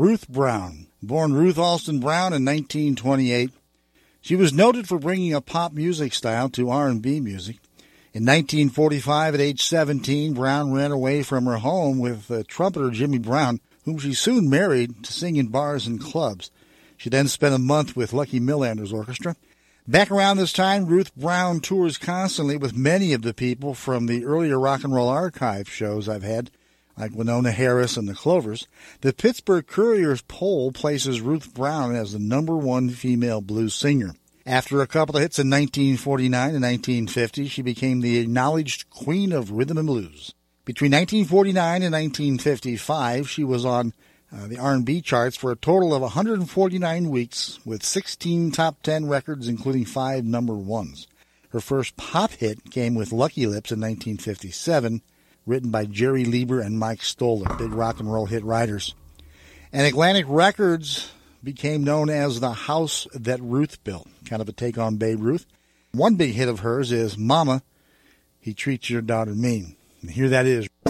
Ruth Brown. Born Ruth Alston Brown in 1928, she was noted for bringing a pop music style to R&B music. In 1945, at age 17, Brown ran away from her home with trumpeter Jimmy Brown, whom she soon married to sing in bars and clubs. She then spent a month with Lucky Millander's orchestra. Back around this time, Ruth Brown tours constantly with many of the people from the earlier Rock and Roll Archive shows I've had, like Winona Harris and the Clovers. The Pittsburgh Courier's poll places Ruth Brown as the #1 female blues singer. After a couple of hits in 1949 and 1950, she became the acknowledged queen of rhythm and blues. Between 1949 and 1955, she was on the R&B charts for a total of 149 weeks with 16 top 10 records, including 5 #1s. Her first pop hit came with Lucky Lips in 1957, written by Jerry Lieber and Mike Stoller, big rock and roll hit writers. And Atlantic Records became known as the house that Ruth built, kind of a take on Babe Ruth. One big hit of hers is Mama, He Treats Your Daughter Mean. And here that is.